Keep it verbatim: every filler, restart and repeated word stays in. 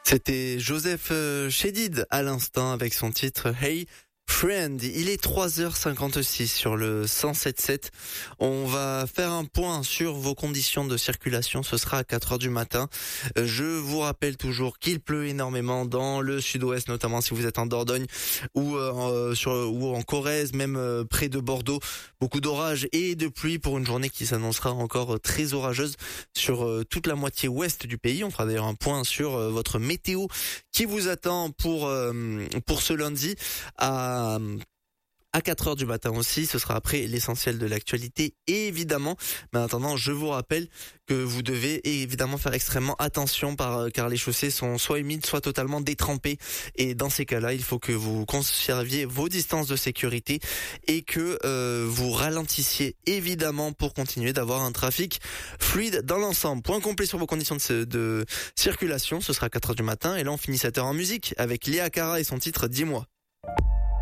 C'était Joseph euh, Chédid à l'instant avec son titre Hey Friend. Il est trois heures cinquante-six sur le cent sept virgule sept. On va faire un point sur vos conditions de circulation. Ce sera à quatre heures du matin. Je vous rappelle toujours qu'il pleut énormément dans le sud-ouest, notamment si vous êtes en Dordogne ou euh, sur ou en Corrèze, même euh, près de Bordeaux. Beaucoup d'orages et de pluie pour une journée qui s'annoncera encore très orageuse sur euh, toute la moitié ouest du pays. On fera d'ailleurs un point sur euh, votre météo qui vous attend pour euh, pour ce lundi à à quatre heures du matin aussi. Ce sera après l'essentiel de l'actualité, évidemment. Mais en attendant, je vous rappelle que vous devez évidemment faire extrêmement attention par, car les chaussées sont soit humides, soit totalement détrempées. Et dans ces cas-là, il faut que vous conserviez vos distances de sécurité et que euh, vous ralentissiez évidemment pour continuer d'avoir un trafic fluide dans l'ensemble. Point complet sur vos conditions de, de circulation. Ce sera à quatre heures du matin. Et là, on finit cette heure en musique avec Léa Cara et son titre Dis-moi.